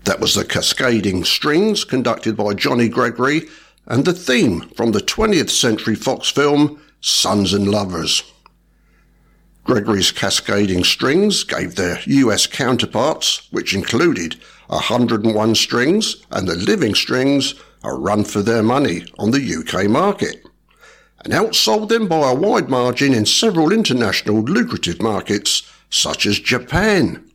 That was the Cascading Strings, conducted by Johnny Gregory, and the theme from the 20th Century Fox film Sons and Lovers. Gregory's Cascading Strings gave their US counterparts, which included 101 Strings and the Living Strings, a run for their money on the UK market, and outsold them by a wide margin in several international lucrative markets such as Japan.